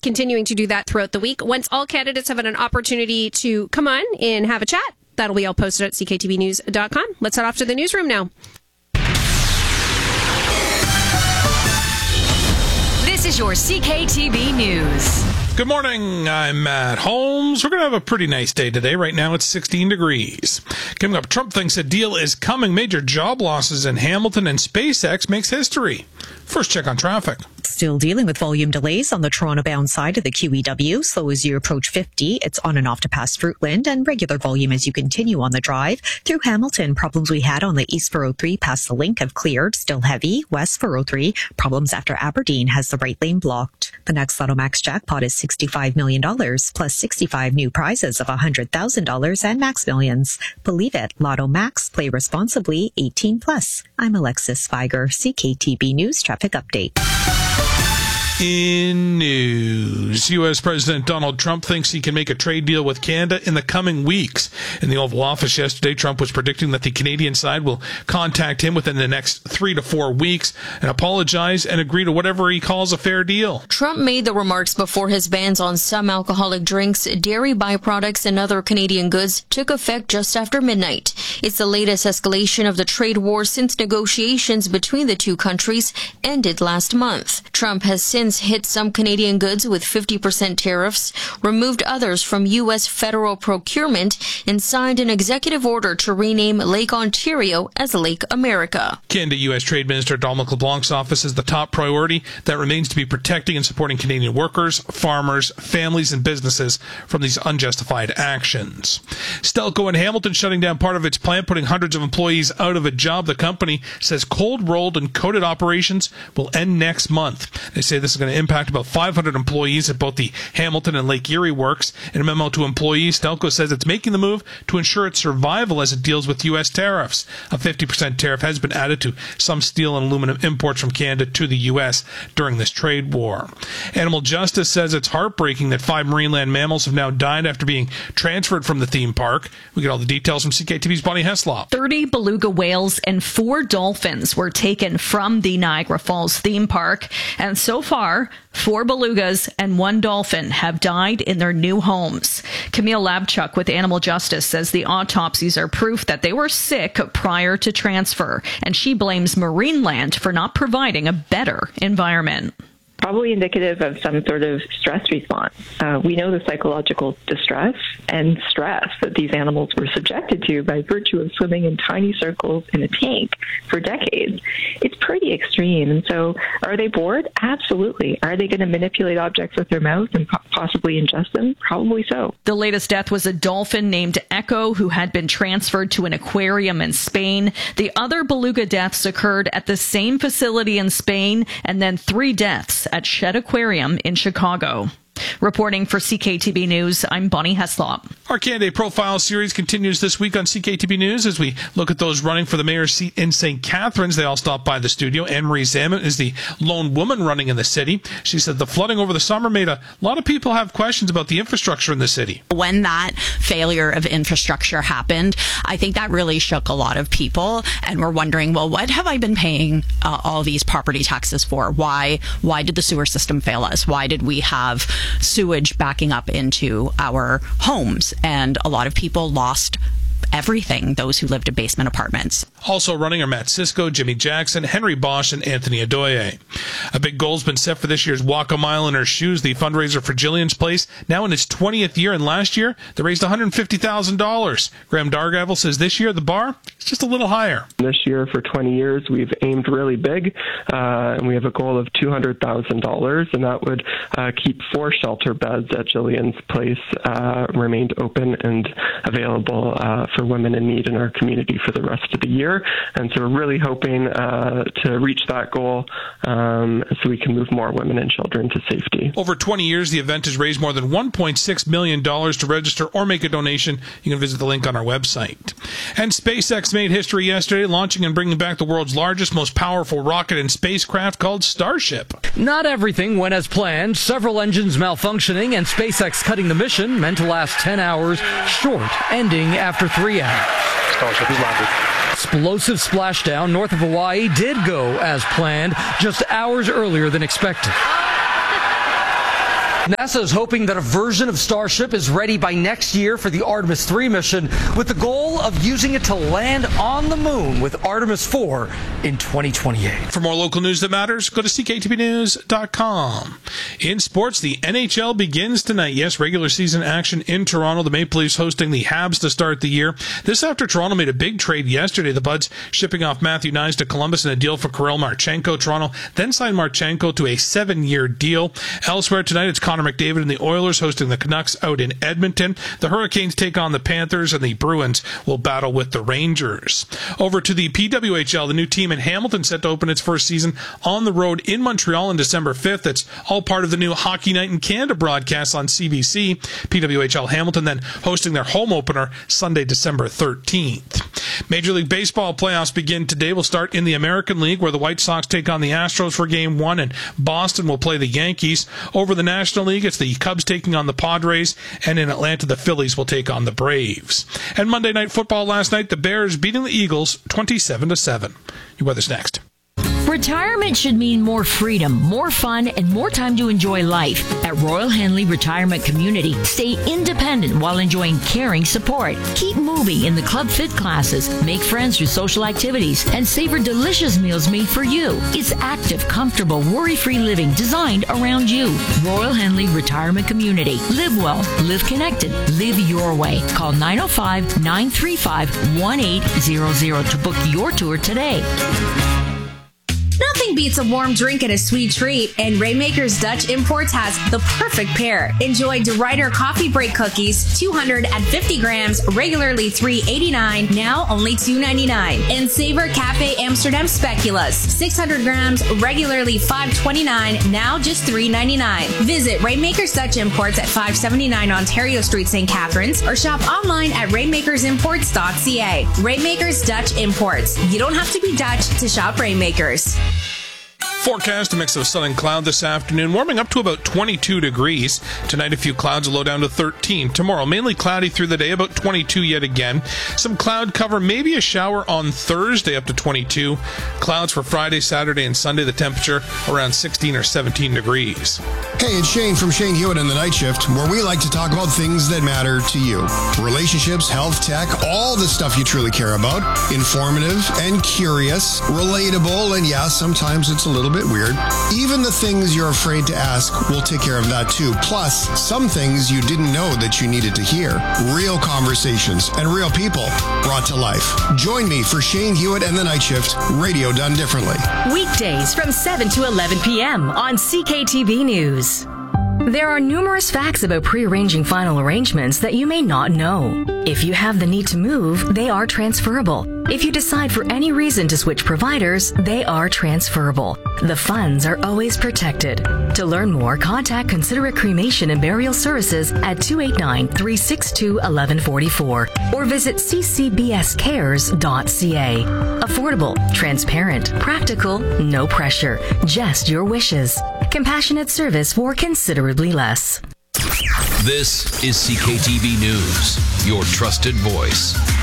continuing to do that throughout the week. Once all candidates have had an opportunity to come on and have a chat, that'll be all posted at cktbnews.com. Let's head off to the newsroom now. This is your CKTB News. Good morning, I'm Matt Holmes. We're going to have a pretty nice day today. Right now it's 16 degrees. Coming up, Trump thinks a deal is coming. Major job losses in Hamilton, and SpaceX makes history. First check on traffic. Still dealing with volume delays on the Toronto-bound side of the QEW. Slow as you approach 50. It's on and off to past Fruitland, and regular volume as you continue on the drive. Through Hamilton, problems we had on the East 403 past the link have cleared. Still heavy. West 403, problems after Aberdeen has the right lane blocked. The next Lotto Max jackpot is $65 million, plus 65 new prizes of $100,000 and Max Millions. Believe it, Lotto Max. Play responsibly. 18 plus. I'm Alexis Feiger, CKTB News Traffic Update. In news, U.S. President Donald Trump thinks he can make a trade deal with Canada in the coming weeks. In the Oval Office yesterday, Trump was predicting that the Canadian side will contact him within the next 3 to 4 weeks and apologize and agree to whatever he calls a fair deal. Trump made the remarks before his bans on some alcoholic drinks, dairy byproducts, and other Canadian goods took effect just after midnight. It's the latest escalation of the trade war since negotiations between the two countries ended last month. Trump has since hit some Canadian goods with 50% tariffs, removed others from U.S. federal procurement, and signed an executive order to rename Lake Ontario as Lake America. Canada U.S. Trade Minister Dominic LeBlanc's office is the top priority that remains to be protecting and supporting Canadian workers, farmers, families, and businesses from these unjustified actions. Stelco in Hamilton shutting down part of its plant, putting hundreds of employees out of a job. The company says cold-rolled and coated operations will end next month. They say this is going to impact about 500 employees at both the Hamilton and Lake Erie works. In a memo to employees, Stelco says it's making the move to ensure its survival as it deals with U.S. tariffs. A 50% tariff has been added to some steel and aluminum imports from Canada to the U.S. during this trade war. Animal Justice says it's heartbreaking that 5 Marineland mammals have now died after being transferred from the theme park. We get all the details from CKTV's Bonnie Heslop. 30 beluga whales and 4 dolphins were taken from the Niagara Falls theme park, and so far, 4 belugas and 1 dolphin have died in their new homes. Camille Labchuk with Animal Justice says the autopsies are proof that they were sick prior to transfer, and she blames Marineland for not providing a better environment. Probably indicative of some sort of stress response. We know the psychological distress and stress that these animals were subjected to by virtue of swimming in tiny circles in a tank for decades. It's pretty extreme. And so are they bored? Absolutely. Are they going to manipulate objects with their mouth and possibly ingest them? Probably so. The latest death was a dolphin named Echo who had been transferred to an aquarium in Spain. The other beluga deaths occurred at the same facility in Spain, and then 3 deaths at Shed Aquarium in Chicago. Reporting for CKTB News, I'm Bonnie Heslop. Our candidate profile series continues this week on CKTB News as we look at those running for the mayor's seat in St. Catharines. They all stop by the studio. Anne-Marie Zaman is the lone woman running in the city. She said the flooding over the summer made a lot of people have questions about the infrastructure in the city. When that failure of infrastructure happened, I think that really shook a lot of people, and we're wondering, well, what have I been paying all these property taxes for? Why did the sewer system fail us? Why did we have sewage backing up into our homes? And a lot of people lost everything, those who lived in basement apartments. Also running are Matt Sisko, Jimmy Jackson, Henry Bosch, and Anthony Adoye. A big goal's been set for this year's Walk a Mile in Her Shoes, the fundraiser for Jillian's Place, now in its 20th year, and last year they raised $150,000. Graham Dargavel says this year the bar is just a little higher. This year for 20 years we've aimed really big, and we have a goal of $200,000, and that would keep 4 shelter beds at Jillian's Place remained open and available for women in need in our community for the rest of the year. And so we're really hoping to reach that goal so we can move more women and children to safety. Over 20 years, the event has raised more than $1.6 million. To register or make a donation, you can visit the link on our website. And SpaceX made history yesterday, launching and bringing back the world's largest, most powerful rocket and spacecraft called Starship. Not everything went as planned. Several engines malfunctioning and SpaceX cutting the mission meant to last 10 hours short, ending after 3 hours. Starship has landed. Explosive splashdown north of Hawaii did go as planned, just hours earlier than expected. NASA is hoping that a version of Starship is ready by next year for the Artemis 3 mission, with the goal of using it to land on the moon with Artemis 4 in 2028. For more local news that matters, go to cktvnews.com. In sports, the NHL begins tonight. Yes, regular season action in Toronto. The Maple Leafs hosting the Habs to start the year. This after Toronto made a big trade yesterday. The Buds shipping off Matthew Nyes to Columbus in a deal for Kirill Marchenko. Toronto then signed Marchenko to a 7-year deal. Elsewhere tonight, it's Connor McDavid and the Oilers hosting the Canucks out in Edmonton. The Hurricanes take on the Panthers, and the Bruins will battle with the Rangers. Over to the PWHL, the new team in Hamilton set to open its first season on the road in Montreal on December 5th. It's all part of the new Hockey Night in Canada broadcast on CBC. PWHL Hamilton then hosting their home opener Sunday, December 13th. Major League Baseball playoffs begin today. We'll start in the American League, where the White Sox take on the Astros for Game 1, and Boston will play the Yankees. Over the National League, it's the Cubs taking on the Padres, and in Atlanta, the Phillies will take on the Braves. And Monday Night Football last night, the Bears beating the Eagles 27-7. Your weather's next. Retirement should mean more freedom, more fun, and more time to enjoy life. At Royal Henley Retirement Community, stay independent while enjoying caring support. Keep moving in the Club Fit classes, make friends through social activities, and savor delicious meals made for you. It's active, comfortable, worry-free living designed around you. Royal Henley Retirement Community. Live well, live connected, live your way. Call 905-935-1800 to book your tour today. Nothing beats a warm drink and a sweet treat, and Rainmakers Dutch Imports has the perfect pair. Enjoy De Ruyter Coffee Break Cookies, 250 grams, regularly $3.89, now only $2.99. And savor Cafe Amsterdam Speculoos, 600 grams, regularly $5.29, now just $3.99. Visit Rainmakers Dutch Imports at 579 Ontario Street, St. Catharines, or shop online at rainmakersimports.ca. Rainmakers Dutch Imports. You don't have to be Dutch to shop Rainmakers. Forecast, a mix of sun and cloud this afternoon, warming up to about 22 degrees. Tonight, a few clouds, a low down to 13. Tomorrow, mainly cloudy through the day, about 22 yet again. Some cloud cover, maybe a shower on Thursday, up to 22. Clouds for Friday, Saturday, and Sunday, the temperature around 16 or 17 degrees. Hey, it's Shane from Shane Hewitt and the Night Shift, where we like to talk about things that matter to you. Relationships, health, tech, all the stuff you truly care about. Informative and curious, relatable, and yeah, sometimes it's a little bit weird. Even the things you're afraid to ask, we'll take care of that too. Plus, some things you didn't know that you needed to hear. Real conversations and real people brought to life. Join me for Shane Hewitt and the Night Shift, radio done differently. Weekdays from 7 to 11 p.m. on CKTB News. There are numerous facts about pre-arranging final arrangements that you may not know. If you have the need to move, they are transferable. If you decide for any reason to switch providers, they are transferable. The funds are always protected. To learn more, contact Considerate Cremation and Burial Services at 289-362-1144 or visit ccbscares.ca. Affordable, transparent, practical, no pressure, just your wishes. Compassionate service for considerably less. This is CKTB News, your trusted voice.